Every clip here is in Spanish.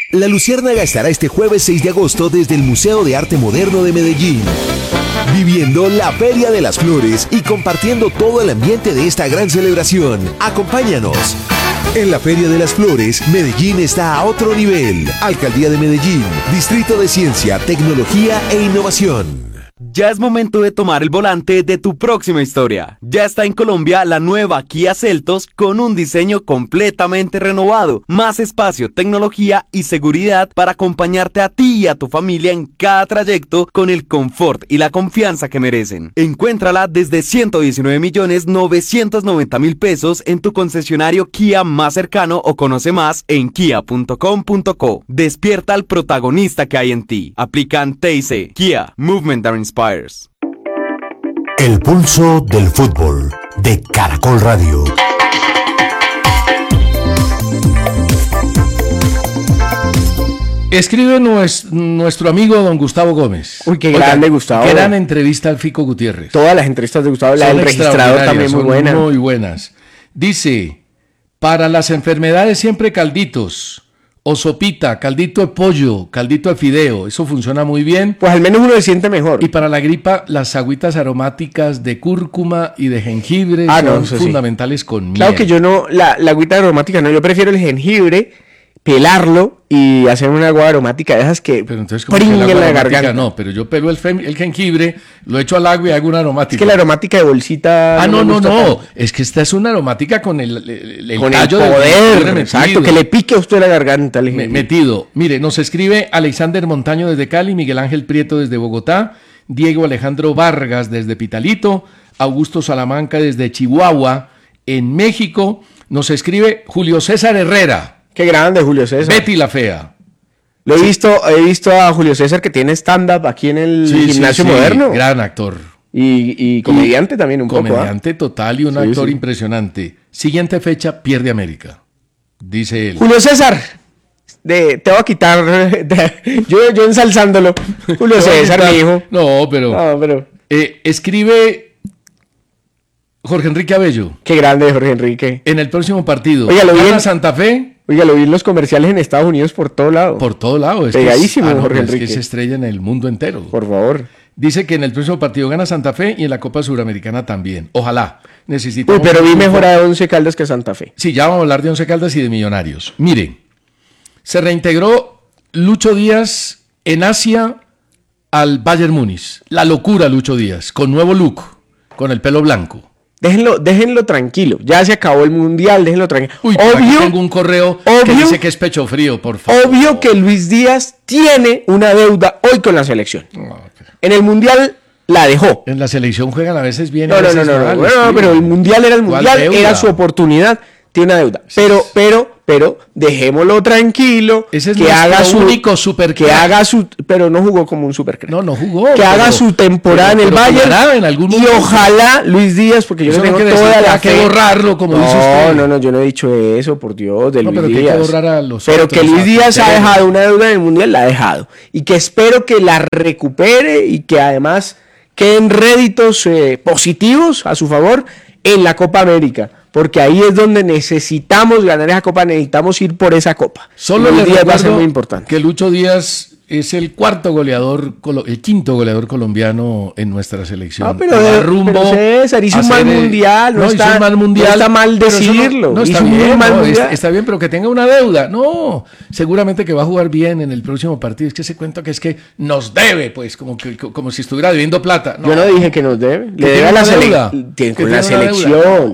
La Luciérnaga estará este jueves 6 de agosto desde el Museo de Arte Moderno de Medellín, viviendo la Feria de las Flores y compartiendo todo el ambiente de esta gran celebración. Acompáñanos. En la Feria de las Flores, Medellín está a otro nivel. Alcaldía de Medellín, Distrito de Ciencia, Tecnología e Innovación. Ya es momento de tomar el volante de tu próxima historia. Ya está en Colombia la nueva Kia Seltos con un diseño completamente renovado, más espacio, tecnología y seguridad para acompañarte a ti y a tu familia en cada trayecto con el confort y la confianza que merecen. Encuéntrala desde 119.990.000 pesos en tu concesionario Kia más cercano o conoce más en kia.com.co. Despierta al protagonista que hay en ti. Aplican TIC. Kia, Movement that Inspires. El pulso del fútbol de Caracol Radio. Escribe nuestro amigo don Gustavo Gómez. Uy, qué grande, Gustavo. Qué gran entrevista al Fico Gutiérrez. Todas las entrevistas de Gustavo, la del registrador también muy buena. Muy buenas. Dice, para las enfermedades siempre calditos. O sopita, caldito de pollo, caldito de fideo, eso funciona muy bien. Pues al menos uno se siente mejor. Y para la gripa, las agüitas aromáticas de cúrcuma y de jengibre son fundamentales con miel. Claro que yo no, la agüita aromática no, yo prefiero el jengibre, pelarlo y hacer una agua aromática de esas que pringen en la garganta. No, pero yo pelo el jengibre, lo echo al agua y hago una aromática. Es que la aromática de bolsita... No. Es que esta es una aromática con el tallo de poder. Exacto, que le pique a usted la garganta. Metido. Mire, nos escribe Alexander Montaño desde Cali, Miguel Ángel Prieto desde Bogotá, Diego Alejandro Vargas desde Pitalito, Augusto Salamanca desde Chihuahua, en México. Nos escribe Julio César Herrera. Qué grande, Julio César. Betty la Fea. He visto a Julio César que tiene stand-up aquí en el gimnasio moderno. Gran actor. Y comediante también un poco. Comediante total y un actor impresionante. Siguiente fecha, pierde América, dice él. Julio César, te voy a quitar, yo ensalzándolo. Julio César, mi hijo. No, pero. Escribe Jorge Enrique Abello. Qué grande, Jorge Enrique. En el próximo partido. Oiga, ¿Gana Santa Fe? Oiga, lo vi en los comerciales en Estados Unidos por todo lado. Por todo lado. Pegadísimo, Jorge Enrique. Es que se estrella en el mundo entero. Por favor. Dice que en el próximo partido gana Santa Fe y en la Copa Suramericana también. Ojalá. Necesitamos... pero vi mejor a Once Caldas que a Santa Fe. Sí, ya vamos a hablar de Once Caldas y de Millonarios. Miren, se reintegró Lucho Díaz en Asia al Bayern Múnich. La locura, Lucho Díaz, con nuevo look, con el pelo blanco. Déjenlo tranquilo. Ya se acabó el mundial, déjenlo tranquilo. Obvio, tengo un correo que dice que es pecho frío, por favor. Obvio que Luis Díaz tiene una deuda hoy con la selección. En el mundial la dejó. En la selección juegan a veces bien. No, pero el mundial era el mundial, era su oportunidad. Tiene una deuda. Pero dejémoslo tranquilo. Ese es que haga su único super que haga su, pero no jugó como un supercrack. No jugó. Que haga su temporada en el Bayern. En algún y ojalá Luis Díaz, porque yo no tengo toda la fe. Que borrarlo, como dice usted. No, yo no he dicho eso, por Dios, de Luis pero Díaz. Que hay que borrar a los pero que Luis Díaz ha dejado una deuda en el mundial, la ha dejado. Y que espero que la recupere y que además queden réditos positivos a su favor en la Copa América. Porque ahí es donde necesitamos ganar esa copa, necesitamos ir por esa copa. Solo le va a ser muy importante. Que Lucho Díaz es el quinto goleador colombiano en nuestra selección. Pero César hizo un mal mundial, no está mal decirlo. No está bien, pero que tenga una deuda. No, seguramente que va a jugar bien en el próximo partido. Es que se cuenta que es que nos debe, pues, como si estuviera debiendo plata. No. Yo no dije que nos debe. Le debe a la selección. Con la selección.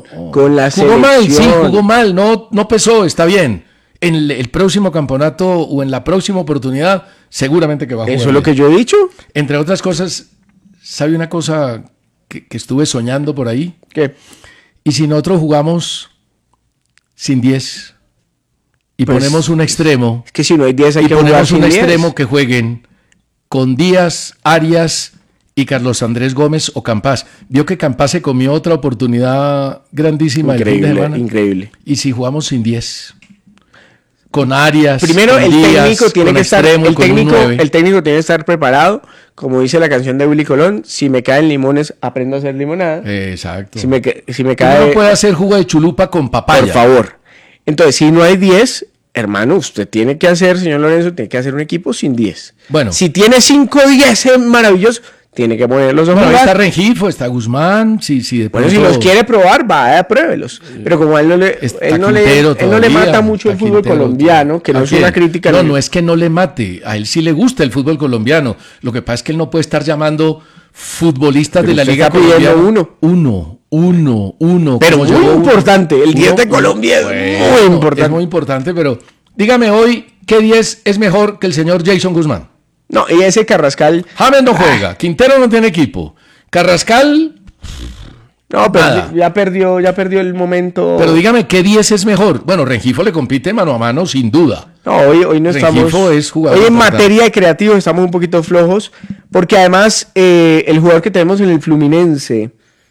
Jugó mal, no pesó, está bien. En el próximo campeonato o en la próxima oportunidad, seguramente que va a jugar. Eso es lo que yo he dicho. Entre otras cosas, ¿sabe una cosa que estuve soñando por ahí? ¿Qué? Y si nosotros jugamos sin 10 y ponemos un extremo. Es que si no hay 10 hay que jugar ponemos sin un 10. Extremo que jueguen con Díaz, Arias y Carlos Andrés Gómez o Campás. Vio que Campás se comió otra oportunidad grandísima el fin de semana. Increíble. Y si jugamos sin 10, con Arias, primero con el Díaz, técnico tiene con que estar extremo, el técnico tiene que estar preparado, como dice la canción de Willy Colón, si me caen limones aprendo a hacer limonada. Exacto. Si me cae, no puede hacer jugo de chulupa con papaya. Por favor. Entonces, si no hay 10, hermano, usted tiene que hacer, señor Lorenzo, tiene que hacer un equipo sin 10. Bueno. Si tiene 5-10 maravillosos, tiene que ponerlos a Bueno, jugar. está Rengifo, está Guzmán, si de Bueno, si pronto- los quiere probar, vaya, pruébelos. Pero como a él no le, Está él no le, Quintero él no le todavía, mata mucho el está fútbol Quintero colombiano, que no ¿A es quién? una crítica. No, no es que no le mate, a él sí le gusta el fútbol colombiano. Lo que pasa es que él no puede estar llamando futbolistas Pero de la usted Liga está pidiendo Colombiana. uno. Uno. Pero como muy llegó importante, el 10 de uno, Colombia es bueno, muy importante. Es muy importante, pero dígame hoy, ¿qué 10 es mejor que el señor Jason Guzmán? No, y ese Carrascal, James no juega, Quintero no tiene equipo, Carrascal, no, pero nada. ya perdió el momento. pero dígame, ¿qué 10 es mejor? Bueno, Rengifo le compite mano a mano, sin duda. No, hoy no estamos. Rengifo es jugador Hoy en importante. materia de creativos estamos un poquito flojos, porque además el jugador que tenemos en el Fluminense,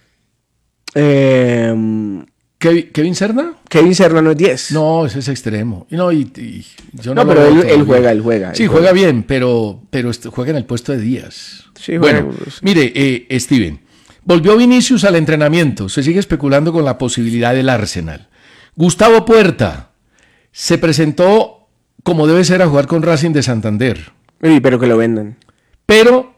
¿Kevin Serna? Kevin Serrano es 10. No, ese es extremo. Y yo No, lo pero veo él todavía. juega. Sí, juega bien, pero juega en el puesto de Díaz. Sí, juega. Bueno, mire, Steven, volvió Vinicius al entrenamiento. Se sigue especulando con la posibilidad del Arsenal. Gustavo Puerta se presentó como debe ser a jugar con Racing de Santander. Sí, pero que lo vendan. Pero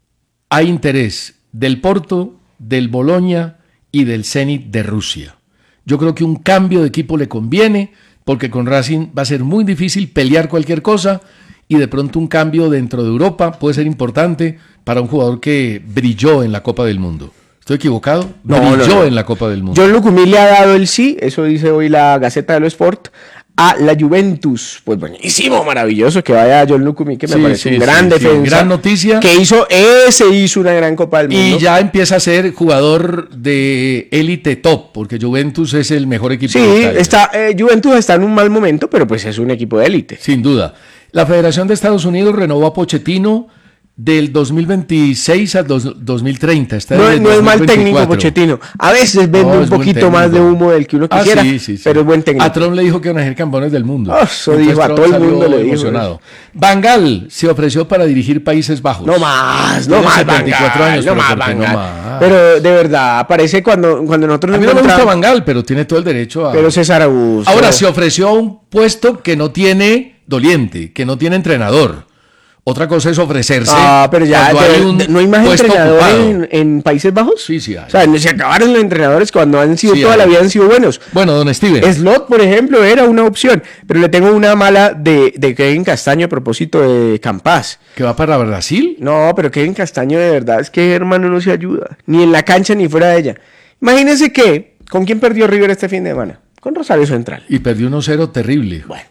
hay interés del Porto, del Boloña y del Zenit de Rusia. Yo creo que un cambio de equipo le conviene, porque con Racing va a ser muy difícil pelear cualquier cosa, y de pronto un cambio dentro de Europa puede ser importante para un jugador que brilló en la Copa del Mundo. ¿Estoy equivocado? Brilló en la Copa del Mundo. John Lucumí le ha dado el sí, eso dice hoy la Gaceta de lo Sport, a la Juventus. Pues buenísimo, maravilloso que vaya John Lucumí, que me Sí, parece sí, un gran sí, sí, defensa. gran noticia. Que hizo una gran Copa del Mundo. Y ya empieza a ser jugador de élite top, porque Juventus es el mejor equipo Sí, de Italia. Juventus está en un mal momento, pero pues es un equipo de élite. Sin duda. La Federación de Estados Unidos renovó a Pochettino del 2026 al 2030. Está No, desde no es mal 2024. técnico Pochettino. A veces vende No, un es buen poquito más de técnico. humo del que uno quisiera, Sí. pero es buen técnico. A Trump le dijo que iban a ser campeones del mundo. Eso Entonces dijo, a Trump todo el salió mundo le dijo emocionado. Van Gaal se ofreció para dirigir Países Bajos. No más, Tiene no más, 74 Van Gaal, años, no pero más, ¿por qué Van no Gaal? más? Pero de verdad, parece cuando nosotros A mí no me gusta encontramos- Van Gaal, pero tiene todo el derecho a... Pero César Augusto. Ahora, se ofreció a un puesto que no tiene doliente, que no tiene entrenador. Otra cosa es ofrecerse. Pero ya cuando hay un no hay más puesto entrenadores ocupado. en Países Bajos. Sí, hay. O sea, se acabaron los entrenadores cuando han sido Sí, toda hay. la vida han sido buenos. Bueno, don Steven. Slot, por ejemplo, era una opción, pero le tengo una mala de Kevin Castaño a propósito de Campas. ¿Que va para Brasil? No, pero Kevin Castaño de verdad es que hermano no se ayuda, ni en la cancha ni fuera de ella. Imagínense que, ¿con quién perdió River este fin de semana? Con Rosario Central. Y perdió 1-0 terrible. Bueno,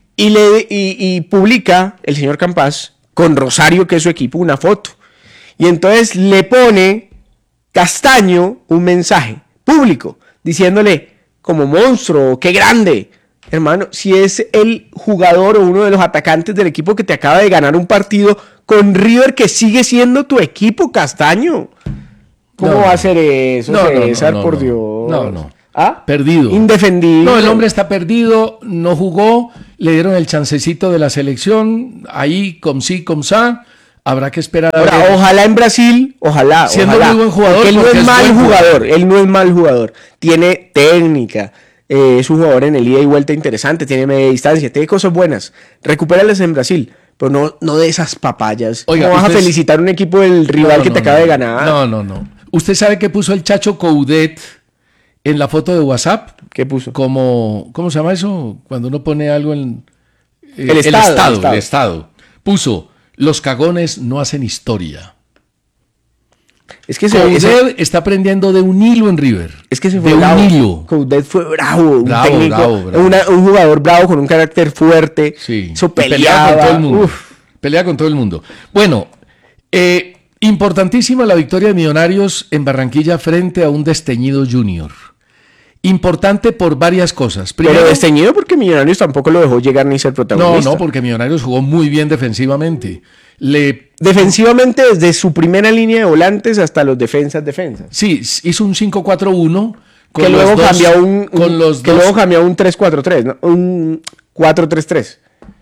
y publica el señor Campas con Rosario, que es su equipo, una foto. Y entonces le pone Castaño un mensaje público diciéndole, como monstruo, qué grande. Hermano, si es el jugador o uno de los atacantes del equipo que te acaba de ganar un partido con River, que sigue siendo tu equipo, Castaño. ¿Cómo No, va a ser eso, no, no, César, no, por no. Dios? No. ¿Ah? Perdido. Indefendible. No, el hombre está perdido, no jugó, le dieron el chancecito de la selección, ahí, com sí, com sa, habrá que esperar a Ahora, ver. ojalá en Brasil, ojalá. Siendo ojalá, muy buen jugador, porque él no porque es es mal buen jugador, él no es mal jugador. Tiene técnica, es un jugador en el ida y vuelta interesante, tiene media distancia, tiene cosas buenas. Recupéralas en Brasil, pero no de esas papayas. Oiga, ¿Cómo vas a ustedes- felicitar a un equipo del rival No, que no, te acaba no. de ganar? No. ¿Usted sabe qué puso el Chacho Coudet en la foto de WhatsApp? ¿Qué puso? ¿Cómo se llama eso? Cuando uno pone algo en... El estado. El estado. Puso, los cagones no hacen historia. Es que Coudet está aprendiendo de un hilo en River. Es que se fue de bravo. un hilo. Coudet fue bravo, un Bravo, técnico, bravo. un jugador bravo con un carácter fuerte. Sí. Eso Y pelea peleaba. con todo el mundo. Uf. Pelea con todo el mundo. Bueno, importantísima la victoria de Millonarios en Barranquilla frente a un desteñido Junior. Importante por varias cosas. Pero desteñido porque Millonarios tampoco lo dejó llegar ni ser protagonista. No, porque Millonarios jugó muy bien defensivamente. Defensivamente, desde su primera línea de volantes hasta los defensas. Sí, hizo un 5-4-1 con Que los luego dos- cambió con los que dos- luego cambió a un 3-4-3, ¿no? Un 4-3-3.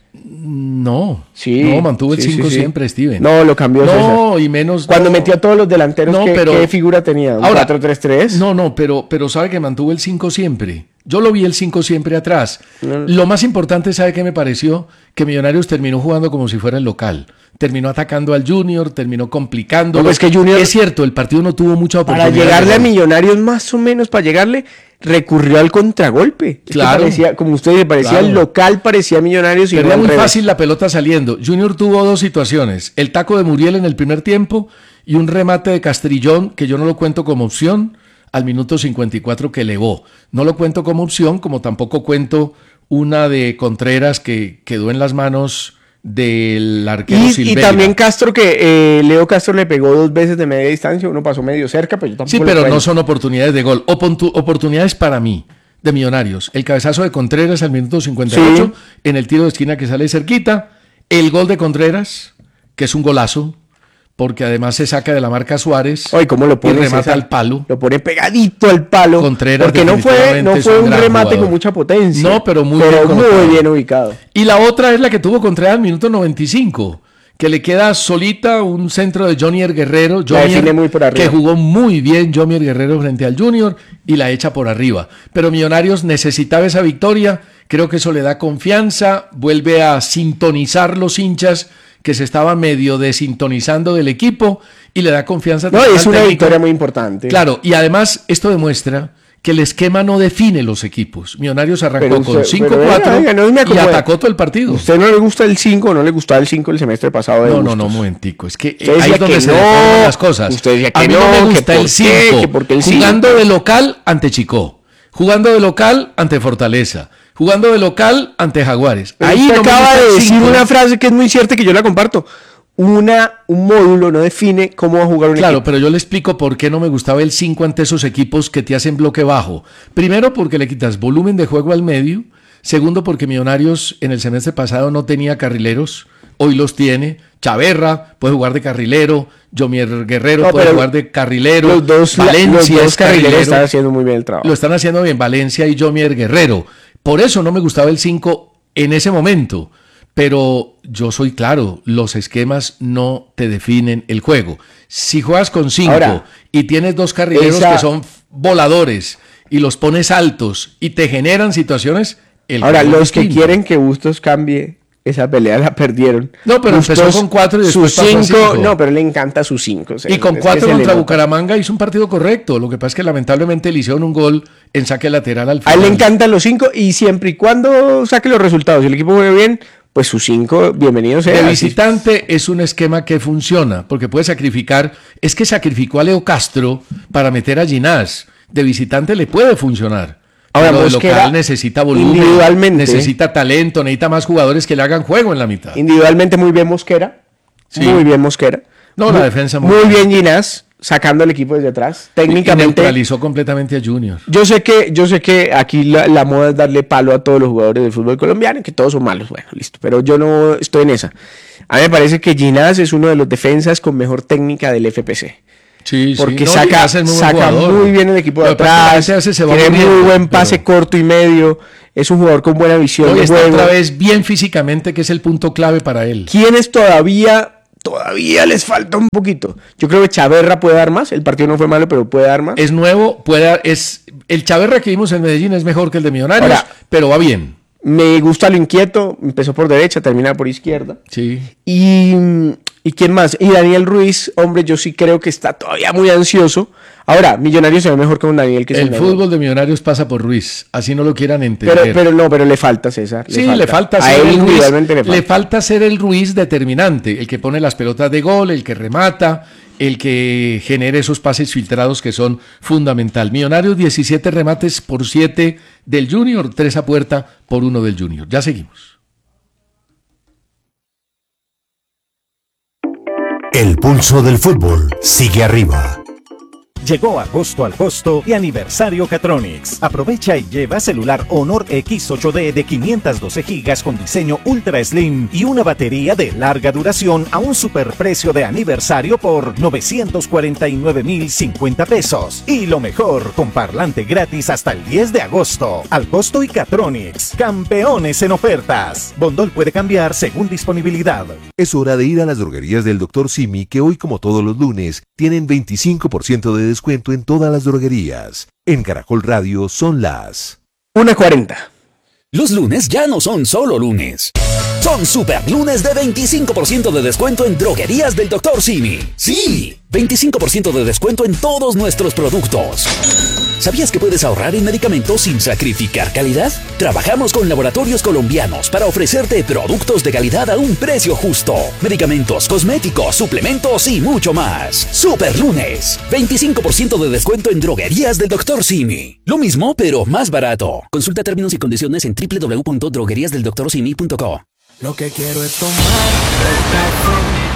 No, Sí. no, mantuvo el sí, 5 sí. siempre, Steven. No, lo cambió César. No, y menos... Cuando no. metió a todos los delanteros, No, ¿qué, pero- qué figura tenía? ¿Un Ahora, 4-3-3? No, pero sabe que mantuvo el 5 siempre. Yo lo vi el 5 siempre atrás. Lo más importante, ¿sabe qué me pareció? Que Millonarios terminó jugando como si fuera el local. Terminó atacando al Junior, terminó complicando. No, es que Junior, es cierto, el partido no tuvo mucha oportunidad. Para llegarle a Millonarios, más o menos, para llegarle, recurrió al contragolpe. Claro. Parecía, como usted dice, parecía el local, parecía Millonarios. Pero era muy fácil la pelota saliendo. Junior tuvo dos situaciones. El taco de Muriel en el primer tiempo y un remate de Castrillón, que yo no lo cuento como opción, al minuto 54 que elevó. No lo cuento como opción, como tampoco cuento una de Contreras que quedó en las manos del arquero Silveira. Y también Castro, que Leo Castro le pegó 2 veces de media distancia, uno pasó medio cerca, pero yo tampoco. Sí, pero no son oportunidades de gol. Oportunidades para mí, de Millonarios. El cabezazo de Contreras al minuto 58, en el tiro de esquina que sale cerquita. El gol de Contreras, que es un golazo, porque además se saca de la marca Suárez. Ay, ¿cómo lo pone? Y remata al palo. Lo pone pegadito al palo. Contreras, porque no fue un remate jugador. Con mucha potencia. No, pero muy bien ubicado. Y la otra es la que tuvo Contreras al minuto 95, que le queda solita un centro de Jomier Guerrero. Jomier, muy por arriba. Que jugó muy bien Jomier Guerrero frente al Junior y la echa por arriba. Pero Millonarios necesitaba esa victoria. Creo que eso le da confianza. Vuelve a sintonizar los hinchas que se estaba medio desintonizando del equipo y le da confianza. No, es una victoria muy importante. Claro, y además esto demuestra que el esquema no define los equipos. Millonarios arrancó con 5-4 y atacó todo el partido. ¿Usted no le gusta el 5 o no le gustaba el 5 el semestre pasado? No, un momentico. Es que ahí es donde se deforman las cosas. Usted decía que a mí no me gusta el 5. Jugando de local ante Chicó. Jugando de local ante Fortaleza. Jugando de local ante Jaguares. Pero ahí no acaba de decir una frase que es muy cierta, que yo la comparto. Un módulo no define cómo va a jugar un equipo. Claro, pero yo le explico por qué no me gustaba el 5 ante esos equipos que te hacen bloque bajo. Primero, porque le quitas volumen de juego al medio. Segundo, porque Millonarios en el semestre pasado no tenía carrileros. Hoy los tiene. Chaverra puede jugar de carrilero. Jomier Guerrero puede jugar de carrilero. Valencia, los dos carrileros están haciendo muy bien el trabajo. Lo están haciendo bien Valencia y Jomier Guerrero. Por eso no me gustaba el 5 en ese momento. Pero yo soy claro, los esquemas no te definen el juego. Si juegas con 5 y tienes 2 carrileros que son voladores y los pones altos y te generan situaciones... Ahora, los que quieren que Bustos cambie esa pelea la perdieron. No, pero Bustos, empezó con 4 y después pasó a 5. No, pero le encanta sus 5. Y con 4 contra Bucaramanga hizo un partido correcto. Lo que pasa es que lamentablemente le hicieron un gol en saque lateral al final. A él le encantan los 5 y siempre y cuando saque los resultados. Si el equipo juega bien, pues sus 5, bienvenidos sea. De visitante es un esquema que funciona, porque puede sacrificar. Es que sacrificó a Leo Castro para meter a Ginás. De visitante le puede funcionar. Ahora, lo de local necesita volumen, necesita talento, necesita más jugadores que le hagan juego en la mitad. Individualmente muy bien Mosquera. Sí. Muy bien Mosquera. No, la defensa muy bien Ginás, sacando al equipo desde atrás. Técnicamente. Y neutralizó completamente a Junior. Yo sé que aquí la moda es darle palo a todos los jugadores del fútbol colombiano, que todos son malos. Bueno, listo. Pero yo no estoy en esa. A mí me parece que Ginás es uno de los defensas con mejor técnica del FPC. Sí, porque no, saca muy bien el equipo de atrás, tiene muy buen pase corto y medio, es un jugador con buena visión de está juego. Otra vez bien físicamente, que es el punto clave para él. ¿Quiénes todavía les falta un poquito? Yo creo que Chaverra puede dar más, el partido no fue malo, pero puede dar más. Es nuevo, el Chaverra que vimos en Medellín es mejor que el de Millonarios, ahora, pero va bien. Me gusta lo inquieto, empezó por derecha, termina por izquierda. Sí. ¿Y quién más? Y Daniel Ruiz, hombre, yo sí creo que está todavía muy ansioso. Ahora, Millonarios se ve mejor con Daniel que el fútbol de Millonarios pasa por Ruiz, así no lo quieran entender. Pero le falta, César. Le falta ser el Ruiz determinante, el que pone las pelotas de gol, el que remata, el que genere esos pases filtrados que son fundamental. Millonarios 17 remates por 7 del Junior, 3 a puerta por 1 del Junior. Ya seguimos. El pulso del fútbol sigue arriba. Llegó agosto al costo y aniversario Catronics. Aprovecha y lleva celular Honor X8D de 512 GB con diseño Ultra Slim y una batería de larga duración a un superprecio de aniversario por 949.050 pesos. Y lo mejor, con parlante gratis hasta el 10 de agosto. Al costo y Catronics, campeones en ofertas. Bondol puede cambiar según disponibilidad. Es hora de ir a las droguerías del Dr. Simi, que hoy, como todos los lunes, tienen 25% de descuento en todas las droguerías. En Caracol Radio son las 1:40. Los lunes ya no son solo lunes. Son super lunes de 25% de descuento en droguerías del Dr. Simi. Sí, 25% de descuento en todos nuestros productos. ¿Sabías que puedes ahorrar en medicamentos sin sacrificar calidad? Trabajamos con laboratorios colombianos para ofrecerte productos de calidad a un precio justo. Medicamentos, cosméticos, suplementos y mucho más. Super lunes, 25% de descuento en droguerías del Dr. Simi. Lo mismo, pero más barato. Consulta términos y condiciones en www.drogueriasdeldoctorsimi.co. Lo que quiero es tomar el café